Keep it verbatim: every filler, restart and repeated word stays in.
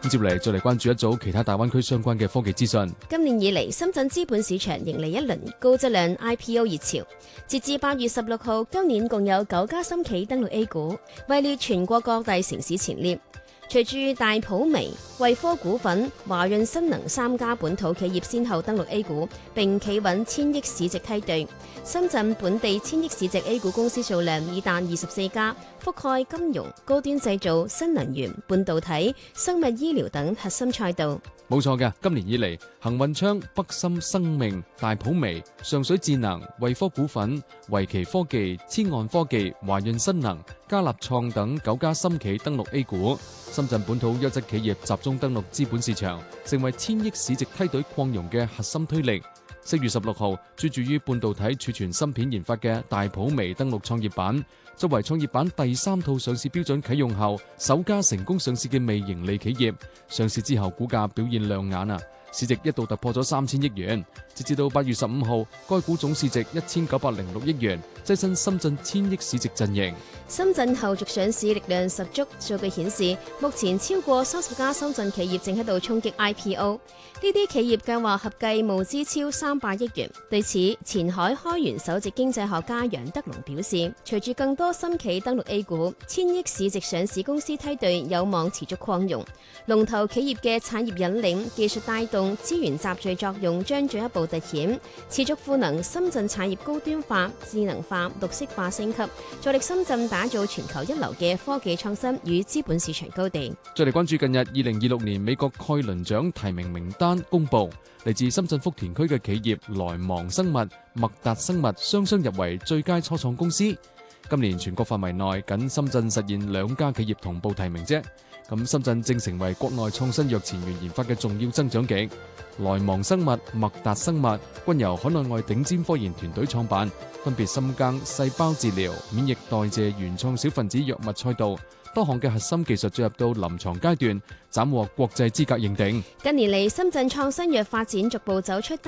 接嚟再嚟關注一組其他大灣區相關嘅科技資訊。 今年以嚟，深圳資本市場迎嚟一輪高質量 I P O 熱潮。截至八月十六號，今年共有九家新企登陸 A 股，位列全國各大城市前列。隨住大普微、惠科股份、華潤新能三家本土企業先後登陸 A 股，並企穩千億市值梯隊，深圳本地千億市值 A 股公司數量已達二十四家，覆蓋金融、高端製造、新能源、半導體、生物醫療等核心賽道。 冇錯嘅，今年以嚟，恒運昌、北森生命、大普微、上水智能、惠科股份、維奇科技、千岸科技、華潤新能、嘉立創等九家新企登陸 A 股。深圳本土優質企業集中登陸資本市場，成為千億市值梯隊擴容嘅核心推力。四月十六號，專注於半導體儲存芯片研發嘅大普微登陸創業板，作為創業板第三套上市標準啟用後首家成功上市嘅微盈利企業。上市之後，股價表現亮眼啊！市值一度突破咗三千億元，截至到八月十五號，該股總市值一千九百零六億元，躋身深圳千億市值陣營。 深圳後續上市力量十足，數據顯示，目前超過三十家深圳企業正喺度衝擊 I P O， 呢啲企業計劃合計募資超三百億元。對此，前海開源首席經濟學家楊德龍表示，隨住更多新企登陸 A 股，千億市值上市公司梯隊有望持續擴容，龍頭企業嘅產業引領、技術帶動、資源集聚作用將進一步凸顯，持續賦能深圳產業高端化、智能化、綠色化升級，助力深圳打造全球一流嘅科技創新與資本市場高地。 再嚟關注近日二零二六年美國蓋倫獎提名名單公布，嚟自深圳福田區嘅企業萊芒生物、麥達生物雙雙入圍最佳初創公司。今年全國範圍內，僅深圳實現兩家企業同步提名啫。咁深圳正成為國內創新藥前沿研發嘅重要增長極。萊芒生物、麥達生物均由海內外頂尖科研團隊創辦，分別深耕細胞治療、免疫代謝原創小分子藥物賽道，多項嘅核心技術進入到臨床階段，斬獲國際資格認定。 近年嚟，深圳創新藥發展逐步走出